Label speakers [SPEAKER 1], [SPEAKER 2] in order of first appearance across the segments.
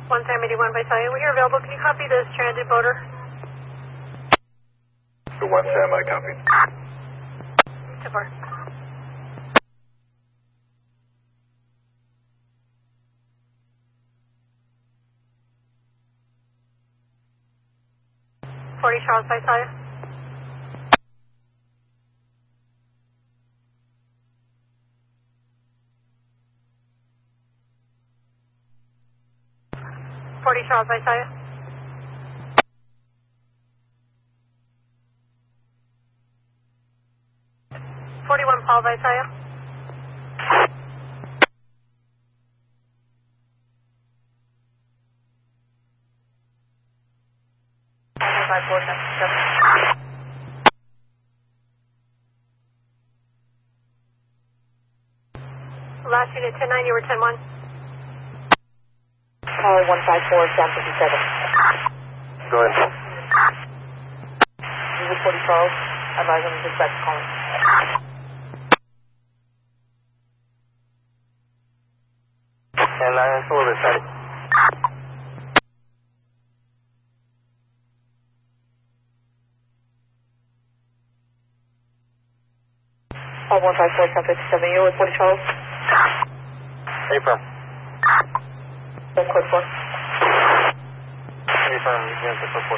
[SPEAKER 1] 1 Sam 81 Visalia, we're here available. Can you copy this transit boater?
[SPEAKER 2] The 1 Sam, I copy.
[SPEAKER 1] 2-4. Charles Visalia. Charles Visalia. 41 Paul Visalia. Last unit 10-9, you were 10-1.
[SPEAKER 3] 154, Sam 57.
[SPEAKER 2] Go ahead.
[SPEAKER 3] This is 40 Charles. Advise on the dispatch calling.
[SPEAKER 2] And I am still excited.
[SPEAKER 3] Call 154, Sam 57. You're with 40 Charles.
[SPEAKER 2] Hey, firm.
[SPEAKER 3] Code 4.
[SPEAKER 2] Hey, firm. You can answer code 4.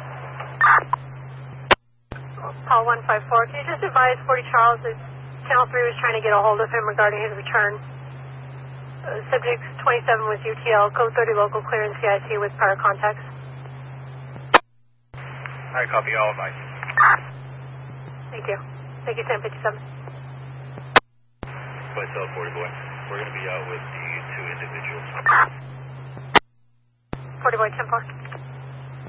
[SPEAKER 1] Call 154. Can you just advise 40 Charles that Channel 3 was trying to get a hold of him regarding his return? Subject 27 was UTL, code 30 local clearance CIC with prior contacts.
[SPEAKER 2] I copy all of mine.
[SPEAKER 1] Thank you. Thank you, 1057.
[SPEAKER 2] Myself, 40 boy. We're going to be out with the two individuals.
[SPEAKER 1] 40 boy, 10-4.